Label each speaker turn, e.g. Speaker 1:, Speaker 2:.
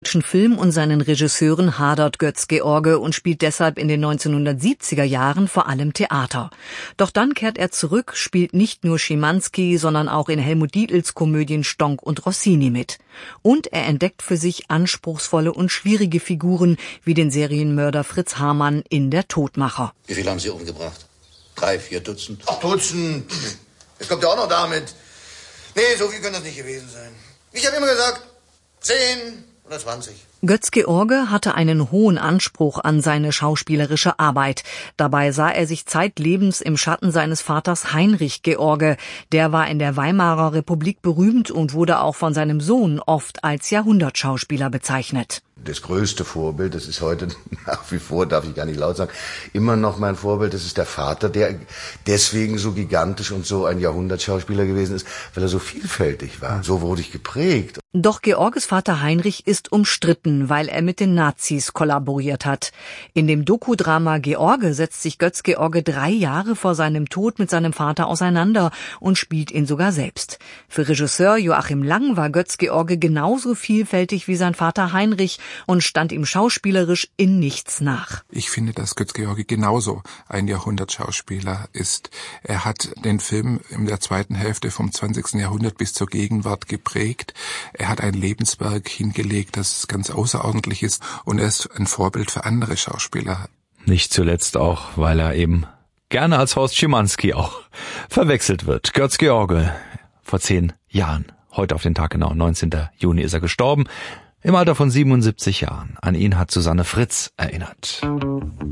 Speaker 1: deutschen Film und seinen Regisseuren hadert Götz-George und spielt deshalb in den 1970er Jahren vor allem Theater. Doch dann kehrt er zurück, spielt nicht nur Schimanski, sondern auch in Helmut Dietls Komödien Stonk und Rossini mit. Und er entdeckt für sich anspruchsvolle und schwierige Figuren wie den Serienmörder Fritz Hamann in Der Todmacher.
Speaker 2: Wie viele haben Sie umgebracht? 3, 4 Dutzend?
Speaker 3: Dutzend? Jetzt kommt ja auch noch damit. Nee, so viel können das nicht gewesen sein. Ich habe immer gesagt, 10 oder 20.
Speaker 1: Götz-George hatte einen hohen Anspruch an seine schauspielerische Arbeit. Dabei sah er sich zeitlebens im Schatten seines Vaters Heinrich George. Der war in der Weimarer Republik berühmt und wurde auch von seinem Sohn oft als Jahrhundertschauspieler bezeichnet.
Speaker 4: Das größte Vorbild, das ist heute nach wie vor, darf ich gar nicht laut sagen, immer noch mein Vorbild, das ist der Vater, der deswegen so gigantisch und so ein Jahrhundertschauspieler gewesen ist, weil er so vielfältig war. So wurde ich geprägt.
Speaker 1: Doch Georges Vater Heinrich ist umstritten, weil er mit den Nazis kollaboriert hat. In dem Dokudrama George setzt sich Götz-George 3 Jahre vor seinem Tod mit seinem Vater auseinander und spielt ihn sogar selbst. Für Regisseur Joachim Lang war Götz-George genauso vielfältig wie sein Vater Heinrich und stand ihm schauspielerisch in nichts nach.
Speaker 5: Ich finde, dass Götz-George genauso ein Jahrhundertschauspieler ist. Er hat den Film in der zweiten Hälfte vom 20. Jahrhundert bis zur Gegenwart geprägt. Er hat ein Lebenswerk hingelegt, das ganz außerordentlich ist, und er ist ein Vorbild für andere Schauspieler.
Speaker 6: Nicht zuletzt auch, weil er eben gerne als Horst Schimanski auch verwechselt wird. Götz-George, vor 10 Jahren, heute auf den Tag genau, 19. Juni ist er gestorben, im Alter von 77 Jahren. An ihn hat Susanne Fritz erinnert.